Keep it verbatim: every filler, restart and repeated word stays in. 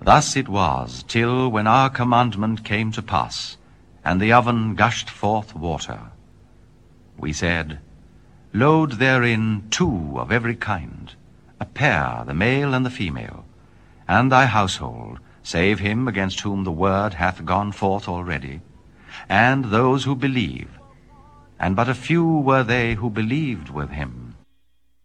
Thus it was, till when our commandment came to pass, and the oven gushed forth water. We said, Load therein two of every kind, a pair, the male and the female, and thy household, save him against whom the word hath gone forth already, and those who believe. And but a few were they who believed with him.